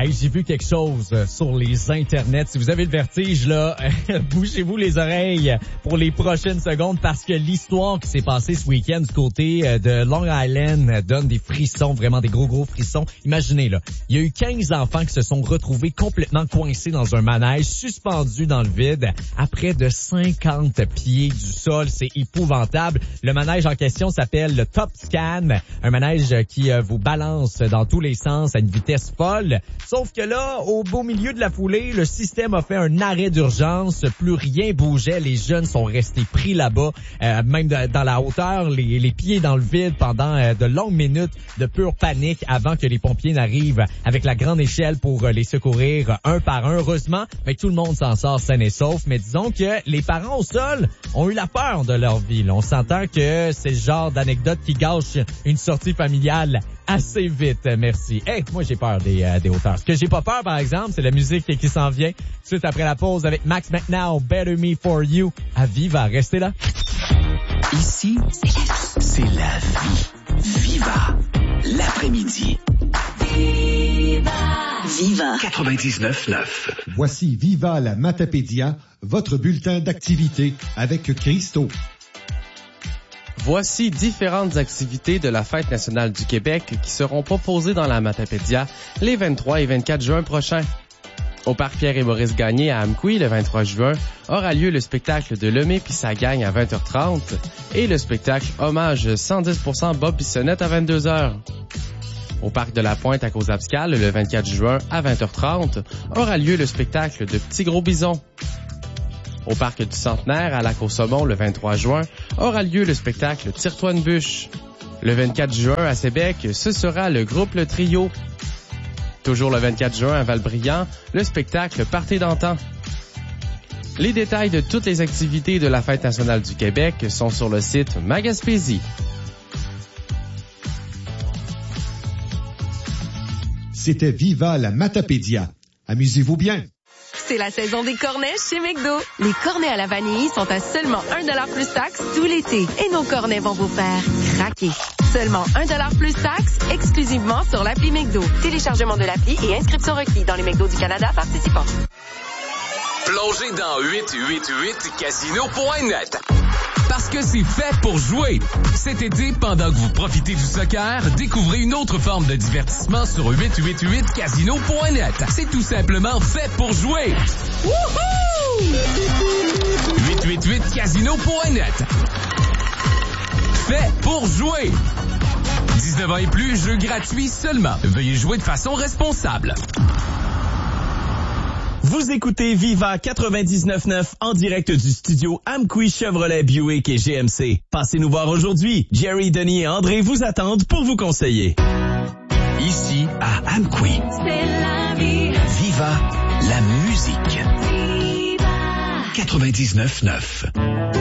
Hey, j'ai vu quelque chose sur les internets. Si vous avez le vertige, là, bougez-vous les oreilles pour les prochaines secondes parce que l'histoire qui s'est passée ce week-end du côté de Long Island donne des frissons, vraiment des gros frissons. Imaginez, là, il y a eu 15 enfants qui se sont retrouvés complètement coincés dans un manège, suspendus dans le vide, à près de 50 pieds du sol. C'est épouvantable. Le manège en question s'appelle le Top Scan, un manège qui vous balance dans tous les sens à une vitesse folle. Sauf que là, au beau milieu de la foulée, le système a fait un arrêt d'urgence. Plus rien bougeait. Les jeunes sont restés pris là-bas, même dans la hauteur, les pieds dans le vide pendant de longues minutes de pure panique avant que les pompiers n'arrivent avec la grande échelle pour les secourir un par un. Heureusement, mais tout le monde s'en sort sain et sauf. Mais disons que les parents au sol ont eu la peur de leur vie. Là, on s'entend que c'est le genre d'anecdote qui gâche une sortie familiale assez vite, merci. Hey, moi j'ai peur des hauteurs. Ce que j'ai pas peur, par exemple, c'est la musique qui s'en vient. Suite après la pause avec Max McNow, Better Me For You. À Viva, restez là. Ici, c'est la vie. Viva, l'après-midi. Viva 99.9. Voici Viva la Matapédia, votre bulletin d'activité avec Christo. Voici différentes activités de la Fête nationale du Québec qui seront proposées dans la Matapédia les 23 et 24 juin prochains. Au parc Pierre et Maurice Gagné à Amqui, le 23 juin, aura lieu le spectacle de Lemay puis sa gang à 20h30 et le spectacle Hommage 110% Bob Bissonnette à 22h. Au parc de la Pointe à Caux-Abscal, le 24 juin à 20h30, aura lieu le spectacle de Petit Gros Bison. Au parc du Centenaire, à Lac-au-Saumon, le 23 juin, aura lieu le spectacle Tire-toi une bûche. Le 24 juin, à Sébec, ce sera le groupe Le Trio. Toujours le 24 juin, à Val-Brillant, le spectacle Party d'antan. Les détails de toutes les activités de la Fête nationale du Québec sont sur le site Magaspésie. C'était Viva la Matapédia. Amusez-vous bien. C'est la saison des cornets chez McDo. Les cornets à la vanille sont à seulement 1$ plus taxe tout l'été. Et nos cornets vont vous faire craquer. Seulement 1$ plus taxe, exclusivement sur l'appli McDo. Téléchargement de l'appli et inscription requis dans les McDo du Canada participants. Plongez dans 888casino.net. Parce que c'est fait pour jouer. Cet été, pendant que vous profitez du soccer, découvrez une autre forme de divertissement sur 888casino.net. C'est tout simplement fait pour jouer. Wouhou! 888casino.net. Fait pour jouer. 19 ans et plus, jeu gratuit seulement. Veuillez jouer de façon responsable. Vous écoutez Viva 99.9 en direct du studio Amqui Chevrolet Buick et GMC. Passez nous voir aujourd'hui. Jerry, Denis et André vous attendent pour vous conseiller. Ici, à Amqui. C'est la vie. Viva la musique. Viva 99.9.